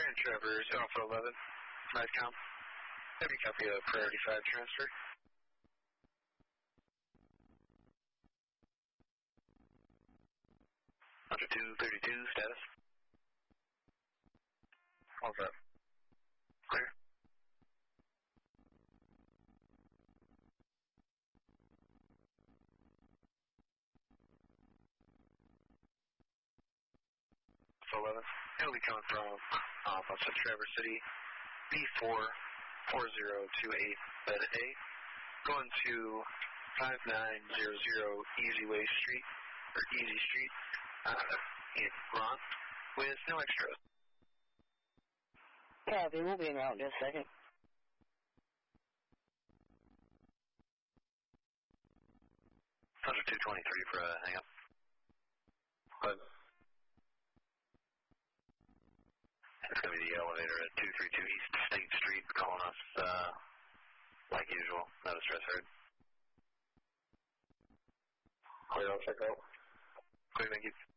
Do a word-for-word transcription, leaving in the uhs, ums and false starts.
Grand Traverse, Alpha eleven, five count. Have you copy of Priority five transfer? two thirty-two, status. All set. Clear. eleven. It'll be coming from um, outside Traverse City, B four four zero two eight, bed A, going to five nine zero zero Easy Way Street, or Easy Street, uh, in Ron, with no extras. Copy, we'll be in route in just a second. Thunder two twenty-three for a hang up. But it's going to be the elevator at two thirty-two East State Street calling us, uh, like usual. Not a stress heard. Clear, I'll check out. Clear, thank you.